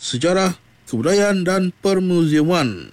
sejarah, kebudayaan dan permuziuman.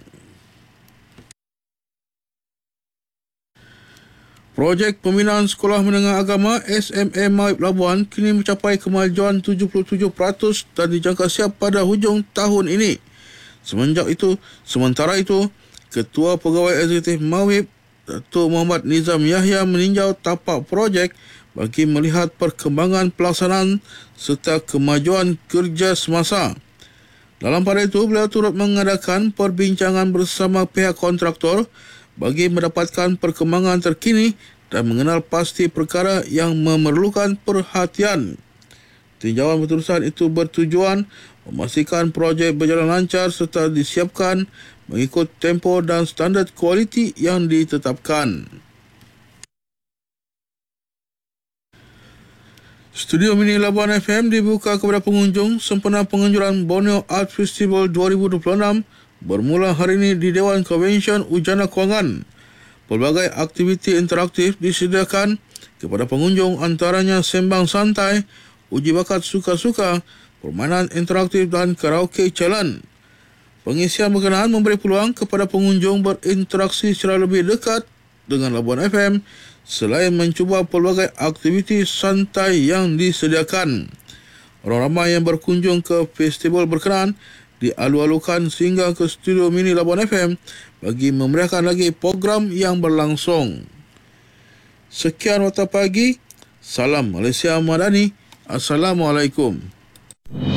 Projek Pembinaan Sekolah Menengah Agama SMA Maib Labuan kini mencapai kemajuan 77% dan dijangka siap pada hujung tahun ini. Sementara itu, Ketua Pegawai Eksekutif Maib, Datuk Muhammad Nizam Yahya meninjau tapak projek bagi melihat perkembangan pelaksanaan serta kemajuan kerja semasa. Dalam pada itu, beliau turut mengadakan perbincangan bersama pihak kontraktor bagi mendapatkan perkembangan terkini dan mengenal pasti perkara yang memerlukan perhatian. Tinjauan berterusan itu bertujuan memastikan projek berjalan lancar serta disiapkan mengikut tempo dan standard kualiti yang ditetapkan. Studio Mini Labuan FM dibuka kepada pengunjung sempena penganjuran Borneo Art Festival 2026 bermula hari ini di Dewan Konvensyen Ujana Kewangan. Pelbagai aktiviti interaktif disediakan kepada pengunjung, antaranya sembang santai, uji bakat suka-suka, permainan interaktif dan karaoke challenge. Pengisian berkenaan memberi peluang kepada pengunjung berinteraksi secara lebih dekat dengan Labuan FM selain mencuba pelbagai aktiviti santai yang disediakan. Orang ramai yang berkunjung ke festival berkenaan dialu-alukan sehingga ke Studio Mini Labuan FM bagi memeriahkan lagi program yang berlangsung. Sekian Warta Pagi. Salam Malaysia Madani. Assalamualaikum.